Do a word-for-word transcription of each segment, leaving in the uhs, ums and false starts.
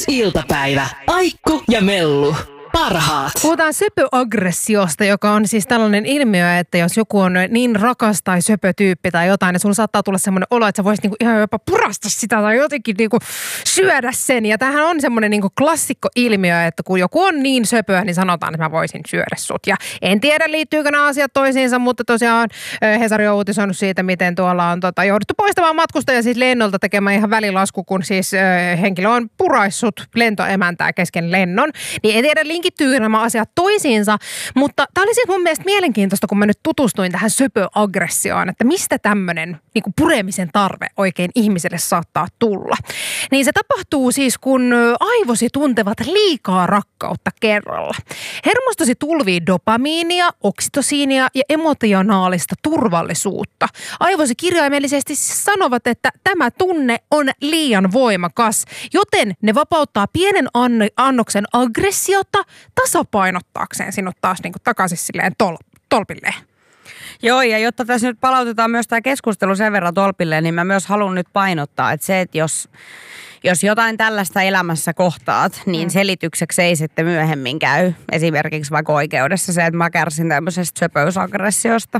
Ykkös-iltapäivä. Aikku ja Mellu. Parhaat. Puhutaan söpöaggressiosta, joka on siis tällainen ilmiö, että jos joku on niin rakas tai söpötyyppi tai jotain, niin sulla saattaa tulla semmoinen olo, että sä voisit niinku ihan jopa purasta sitä tai jotenkin niinku syödä sen. Ja tämähän on semmoinen niinku klassikko ilmiö, että kun joku on niin söpöä, niin sanotaan, että mä voisin syödä sut. Ja en tiedä, liittyykö nämä asiat toisiinsa, mutta tosiaan Hesari on uutisoinut siitä, miten tuolla on tota, jouduttu poistamaan matkustaja siis lennolta tekemään ihan välilasku, kun siis henkilö on puraissut lentoemäntää kesken lennon. Niin en tiedä, linkittyy nämä asiat toisiinsa, mutta tämä oli siis mun mielestä mielenkiintoista, kun mä nyt tutustuin tähän söpöaggressioon, että mistä tämmöinen niin kuin puremisen tarve oikein ihmiselle saattaa tulla. Niin se tapahtuu siis, kun aivosi tuntevat liikaa rakkautta kerralla. Hermostosi tulvii dopamiinia, oksitosiinia ja emotionaalista turvallisuutta. Aivosi kirjaimellisesti sanovat, että tämä tunne on liian voimakas, joten ne vapauttaa pienen annoksen aggressiota tasapainottaakseen sinut taas niin kuin takaisin silleen tol, tolpilleen. Joo, ja jotta tässä nyt palautetaan myös tämä keskustelu sen verran tolpilleen, niin mä myös haluan nyt painottaa, että se, että jos, jos jotain tällaista elämässä kohtaat, niin selitykseksi ei sitten myöhemmin käy. Esimerkiksi vaikka oikeudessa se, että mä kärsin tämmöisestä söpöysaggressiosta.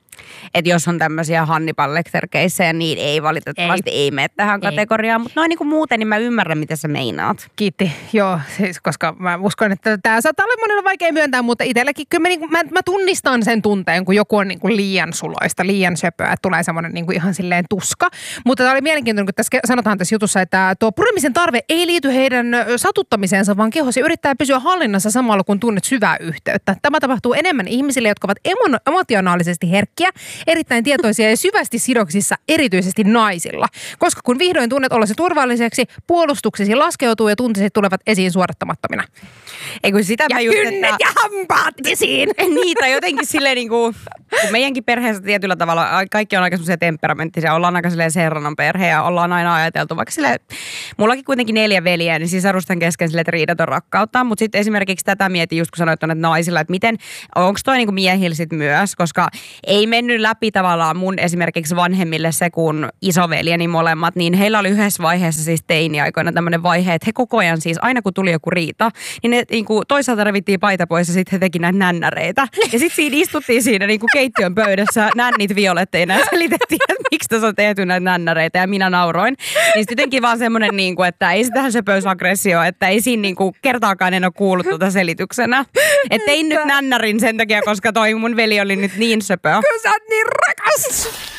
Että jos on tämmöisiä Hannibal Lecter-keissejä, niin ei valitettavasti ei, ei mene tähän ei. kategoriaan. Mutta noin niin kuin muuten, niin mä ymmärrän, mitä sä meinaat. Kiitti. Joo, siis koska mä uskon, että tämä saattaa olla monella vaikea myöntää, mutta itselläkin kyllä mä, niin kuin, mä, mä tunnistan sen tunteen, kun joku on niin kuin liian suloista, liian söpöä, että tulee semmoinen niin kuin ihan silleen tuska. Mutta tämä oli mielenkiintoinen, kun tässä sanotaan tässä jutussa, että tuo puremisen tarve ei liity heidän satuttamiseensa, vaan kehosi yrittää pysyä hallinnassa samalla, kun tunnet syvää yhteyttä. Tämä tapahtuu enemmän ihmisille, jotka ovat emo- emotionaalisesti herkkiä, erittäin tietoisia ja syvästi sidoksissa erityisesti naisilla. Koska kun vihdoin tunnet ollesi turvalliseksi, puolustuksesi laskeutuu ja tuntiset tulevat esiin suodattamattomina. Ei kun sitä ja mä just, kynnet että... ja hampaat esiin. Niitä jotenkin silleen niin kuin, kun meidänkin perheessä tietyllä tavalla, kaikki on aika semmoisia temperamenttisia, ollaan aika silleen Serranon perhe ja ollaan aina ajateltu, vaikka silleen, mullakin kuitenkin neljä veljeä, niin sisarusten kesken silleen, että riidat on rakkautta, mutta sitten esimerkiksi tätä mietin just kun sanoit tuonne naisilla, että miten, onko toi niin kuin miehillä sit myös, koska ei mennyt läpi tavallaan mun esimerkiksi vanhemmille se, kun isoveljeni molemmat, niin heillä oli yhdessä vaiheessa siis teiniaikoina tämmöinen vaihe, että he koko ajan siis, aina kun tuli joku riita, niin ne niin kuin, toisaalta revittiin paita pois ja sitten he teki näitä nännäreitä. Ja sitten siinä istuttiin siinä niin kuin keittiön pöydässä nännit violetteina ja selitettiin, että miksi tässä on tehty näitä nännäreitä ja minä nauroin. Niin sitten jotenkin vaan semmoinen, niin kuin, että ei se tähän söpöysaggressioon, että ei siinä niin kuin, kertaakaan en ole kuullut tuota selityksenä. Että tein nyt nännärin sen takia, koska toi mun veli oli nyt niin söpö. Kyllä sä oot niin rakas!